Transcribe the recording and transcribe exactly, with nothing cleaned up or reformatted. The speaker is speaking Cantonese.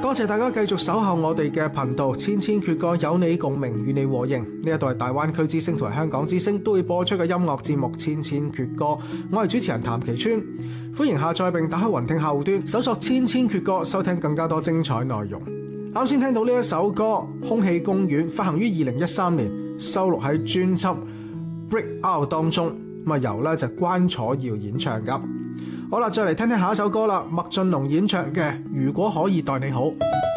多謝大家繼續守候我哋嘅頻道，千千闕歌有你共鳴，與你和應。呢一度係大灣區之聲同埋香港之聲都會播出嘅音樂節目《千千闕歌》，我係主持人譚其川，歡迎下載並打開雲聽客戶端，搜索《千千闕歌》，收聽更加多精彩內容。啱先聽到呢一首歌《空氣公園》，發行於二零一三年，收錄喺專輯《Break Out》當中，咁啊由咧就關楚耀演唱噶。好啦，再嚟聽聽下一首歌啦，麥浚龍演唱嘅《如果可以待你好》。